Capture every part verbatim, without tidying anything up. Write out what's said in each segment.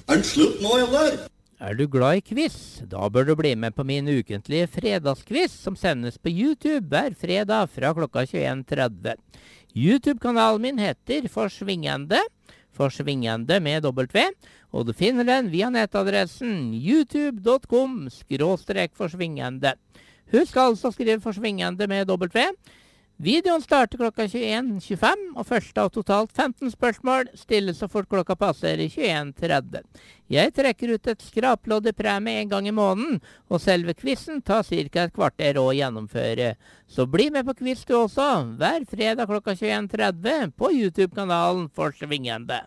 Er det slutt nå, eller? Er du glad i quiz? Da bør du bli med på min ukentlige fredagsquiz som sendes på YouTube hver fredag fra klokka tjueen tretti. YouTube-kanalen min heter Forsvingende, Forsvingende med dobbelt V, og du finner den via nettadressen youtube punktum com skråstrek forsvingende. Husk altså å skrive Forsvingende med dobbelt V. Videoen starter klokka tjueen tjuefem, og første av totalt femten spørsmål stilles så fort klokka passerer tjueen tretti. Jeg trekker ut et skraplodd i premie en gang i måneden, og selve quizen tar cirka et kvarter å gjennomføre. Så bli med på quiz du også, hver fredag klokka tjueen tretti på YouTube-kanalen Forsvingende.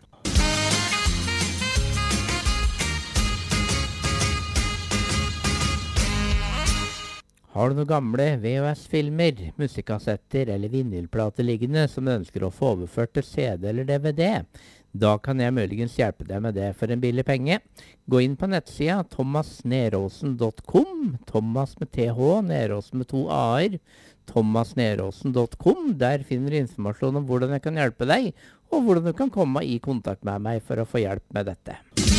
Har du noen gamle V H S-filmer, musikkassetter eller vinylplater liggende som du ønsker å få overført til C D eller D V D? Da kan jeg muligens hjelpe deg med det for en billig penge. Gå inn på nettsida thomas neråsen punktum com, Thomas med T H, Neråsen med to A-er, thomas neråsen punktum com. Der finner du informasjon om hvordan jeg kan hjelpe deg, og hvordan du kan komme i kontakt med meg for å få hjelp med dette.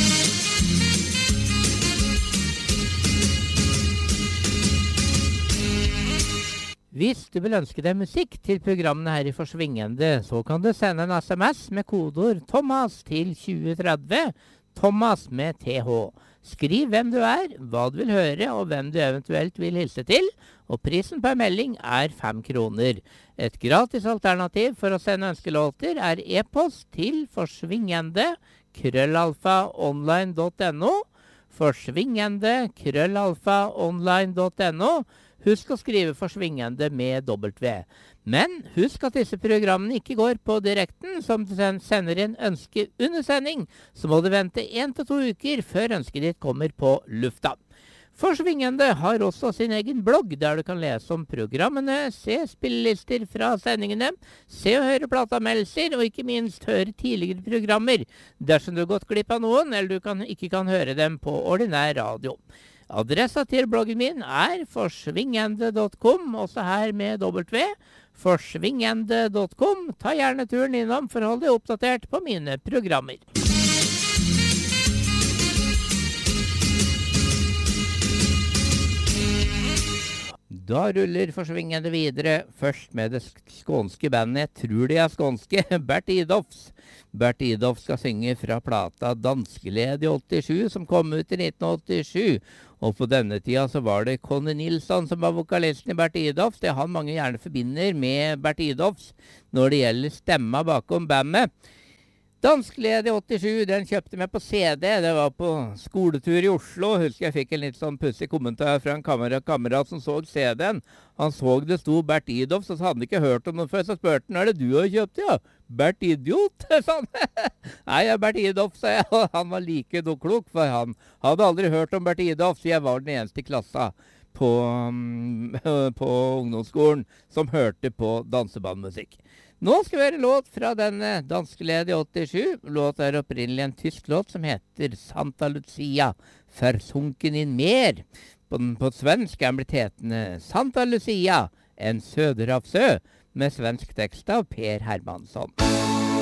Hvis du vil ønske deg musikk til programmene her i Forsvingende, så kan du sende en S M S med kodeord Thomas til tjue tretti, Thomas med T H. Skriv hvem du er, hva du vil høre og hvem du eventuelt vil hilse til, og prisen per melding er fem kroner. Et gratis alternativ for å sende ønskelåter er e-post til forsvingende krøllalfa online punktum no, forsvingende krøllalfa online punktum no. Husk å skrive Forsvingende med dobbelt V. Men husk at disse programmene ikke går på direkten, som du sender inn ønske under sending, så må du vente en til to uker før ønsket ditt kommer på lufta. Forsvingende har også sin egen blogg, der du kan lese om programmene, se spillelister fra sendingene, se og høre plateanmeldelser, og ikke minst høre tidligere programmer, dersom du har gått glipp av noen, eller du kan, ikke kan høre dem på ordinær radio. Adressa til bloggen min er forsvingende punktum com, også her med dobbelt V, forsvingende punktum com. Ta gjerne turen innom for å holde deg oppdatert på mine programmer. Da ruller Forsvingende videre, først med det skånske bandet, jeg tror de er skånske, Bert Idolfs. Bert Idolf skal synge fra plata Danskeled i åttisju, som kom ut i nitten åttisju. Og på denne tida så var det Conny Nilsson som var vokalisten i Bert Idolfs. Det han mange gjerne forbinder med Bert Idolfs når det gjelder stemma bakom bandet. Danskeled i åttisju, den kjøpte meg på C D. Det var på skoletur i Oslo. Husker jeg fikk en litt sånn pussig kommentar fra en kamerat, kamerat som så C D-en. Han så det sto Bert Idolfs, og så hadde han ikke hørt om noe før. Så spurte han, er det du har kjøpt, ja? Bert Idiot, sånn. Nei, jeg er Bert Idolf, sa jeg. Og han var like klok, for han hadde aldri hørt om Bert Idolf. Jeg var den eneste i klassa på, um, på ungdomsskolen som hørte på dansebandmusikk. Nå skal vi høre en låt fra denne Danskeled i åttisju. Låt er opprinnelig en tysk låt som heter Santa Lucia, Versunken in mer. På, på svensk er den blitt hetende Santa Lucia, en søderhavsø, med svensk tekst av Per Hermansson.